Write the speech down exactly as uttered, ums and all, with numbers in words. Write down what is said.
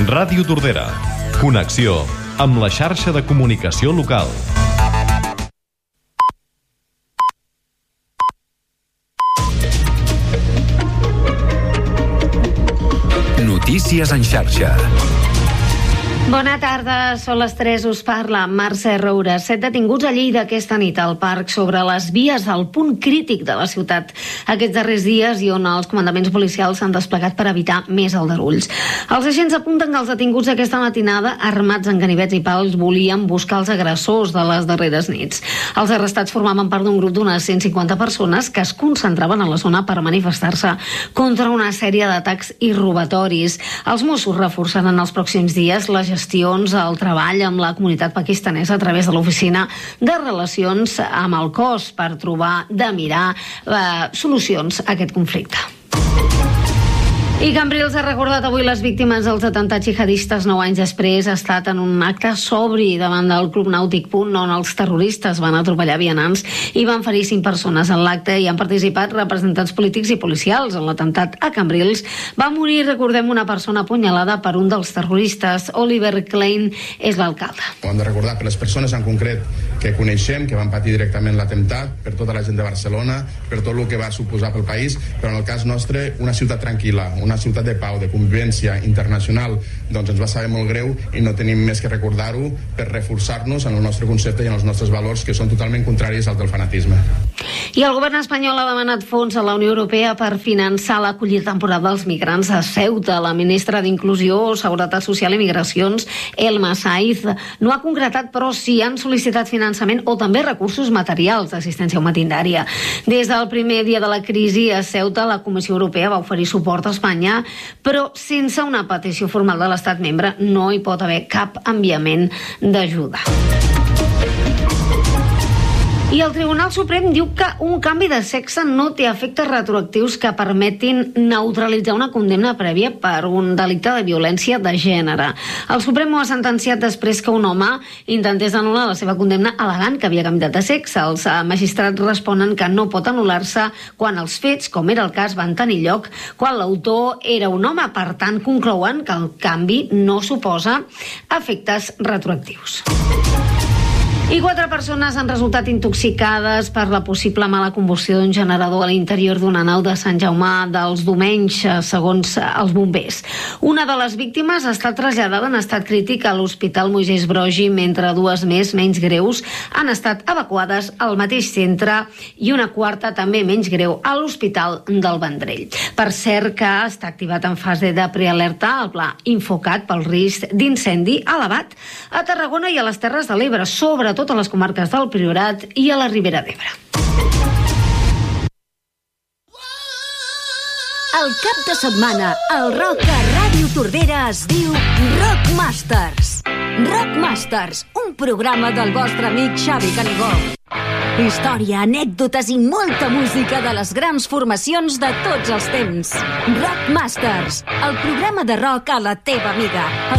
Ràdio Tordera. Connexió amb la xarxa de comunicació local. Notícies en xarxa. Bona tarda, són les tres, us parla Mercè Roura. Set detinguts a Lleida aquesta nit al parc sobre les vies al punt crític de la ciutat. Aquests darrers dies i on els comandaments policials s'han desplegat per evitar més aldarulls. Els agents apunten que els detinguts aquesta matinada, armats amb ganivets i pals, volien buscar els agressors de les darreres nits. Els arrestats formaven part d'un grup d'unes cent cinquanta persones que es concentraven a la zona per manifestar-se contra una sèrie d'atacs i robatoris. Els Mossos reforçaran els pròxims dies la gestions al treball amb la comunitat pakistanesa a través de l'oficina de relacions amb el cos per trobar de mirar eh, solucions a aquest conflicte. I Cambrils ha recordat avui les víctimes dels atemptats jihadistes nou anys després. Ha estat en un acte sobri davant del Club Nàutic Punt, on els terroristes van atropellar vianants i van ferir cinc persones. En l'acte hi han participat representants polítics i policials. En l'atemptat a Cambrils va morir, recordem, una persona apunyalada per un dels terroristes. Oliver Klein és l'alcalde. Hem de recordar per les persones en concret que coneixem, que van patir directament l'atemptat, per tota la gent de Barcelona, per tot el que va suposar pel país, però en el cas nostre, una ciutat tranquil·la, una ciutat de pau, de convivència internacional, doncs ens va saber molt greu i no tenim més que recordar-ho per reforçar-nos en el nostre concepte i en els nostres valors, que són totalment contraris als del fanatisme. I el govern espanyol ha demanat fons a la Unió Europea per finançar l'acollida temporal dels migrants a Ceuta. La ministra d'Inclusió, Seguretat Social i Migracions, Elma Saiz, no ha concretat, però sí han sol·licitat finançament o també recursos materials d'assistència humanitària. Des del primer dia de la crisi a Ceuta, la Comissió Europea va oferir suport a Espanya, però sense una petició formal de l'Estat membre no hi pot haver cap enviament d'ajuda. I el Tribunal Suprem diu que un canvi de sexe no té efectes retroactius que permetin neutralitzar una condemna prèvia per un delicte de violència de gènere. El Suprem ho ha sentenciat després que un home intentés anul·lar la seva condemna al·legant que havia canviat de sexe. Els magistrats responen que no pot anul·lar-se quan els fets, com era el cas, van tenir lloc quan l'autor era un home. Per tant, conclouen que el canvi no suposa efectes retroactius. I quatre persones han resultat intoxicades per la possible mala combustió d'un generador a l'interior d'una nau de Sant Jaume dels Domenys, segons els bombers. Una de les víctimes ha estat traslladada en estat crític a l'Hospital Moisès Broggi, mentre dues més, menys greus, han estat evacuades al mateix centre i una quarta, també menys greu, a l'Hospital del Vendrell. Per cert, que està activat en fase de prealerta el pla Infocat pel risc d'incendi elevat a Tarragona i a les Terres de l'Ebre, sobre a totes les comarques del Priorat i a la Ribera d'Ebre. El cap de setmana, el rock a Ràdio Tordera es diu Rock Masters. Rock Masters, un programa del vostre amic Xavi Canigó. Història, anècdotes i molta música de les grans formacions de tots els temps. Rock Masters, el programa de rock a la teva amiga.